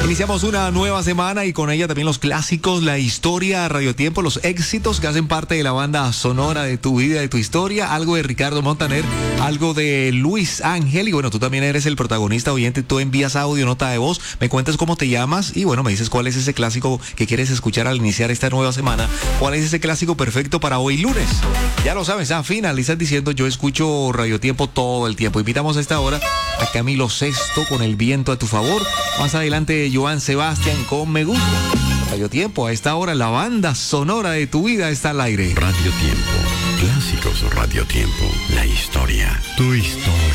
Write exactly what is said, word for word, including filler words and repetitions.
Iniciamos una nueva semana y con ella también los clásicos, la historia, Radio Tiempo, los éxitos que hacen parte de la banda sonora de tu vida, de tu historia, algo de Ricardo Montaner, algo de Luis Ángel y bueno, tú también eres el protagonista oyente, tú envías audio, nota de voz, me cuentas cómo te llamas y bueno, me dices cuál es ese clásico que quieres escuchar al iniciar esta nueva semana, cuál es ese clásico perfecto para hoy lunes. Ya lo sabes, ah, finalizas diciendo yo escucho Radio Tiempo todo el tiempo. Invitamos a esta hora a Camilo Sesto con El Viento a tu favor, más adelante Joan Sebastián con Me Gusta. Radio Tiempo, a esta hora la banda sonora de tu vida está al aire. Radio Tiempo, clásicos Radio Tiempo, la historia, tu historia.